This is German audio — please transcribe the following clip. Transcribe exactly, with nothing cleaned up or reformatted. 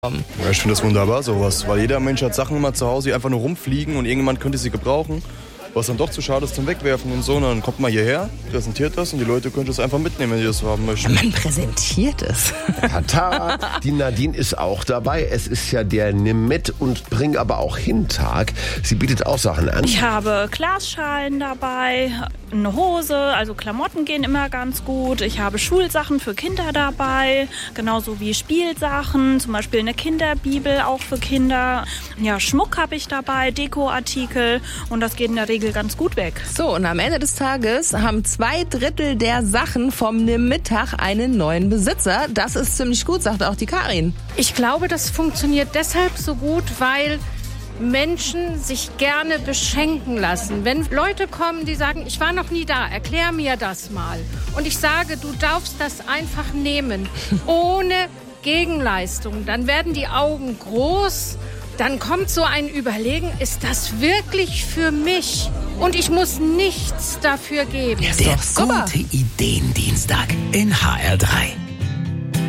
Ja, ich finde das wunderbar, sowas, weil jeder Mensch hat Sachen immer zu Hause, die einfach nur rumfliegen und irgendjemand könnte sie gebrauchen. Was dann doch zu schade ist zum Wegwerfen und so. Und dann kommt man hierher, präsentiert das und die Leute können es einfach mitnehmen, wenn sie das haben möchten. Man präsentiert es. Tata, die Nadine ist auch dabei. Es ist ja der Nimm mit und bring aber auch hin Tag. Sie bietet auch Sachen an. Ich habe Glasschalen dabei, eine Hose, also Klamotten gehen immer ganz gut. Ich habe Schulsachen für Kinder dabei, genauso wie Spielsachen, zum Beispiel eine Kinderbibel auch für Kinder. Ja, Schmuck habe ich dabei, Dekoartikel und das geht in der Regel ganz gut weg. So, und am Ende des Tages haben zwei Drittel der Sachen vom Nimm-Mittag einen neuen Besitzer. Das ist ziemlich gut, sagt auch die Karin. Ich glaube, das funktioniert deshalb so gut, weil Menschen sich gerne beschenken lassen. Wenn Leute kommen, die sagen, ich war noch nie da, erklär mir das mal. Und ich sage, du darfst das einfach nehmen, ohne Gegenleistung. Dann werden die Augen groß. Dann kommt so ein Überlegen, ist das wirklich für mich? Und ich muss nichts dafür geben. Der gute Ideendienstag in H R drei.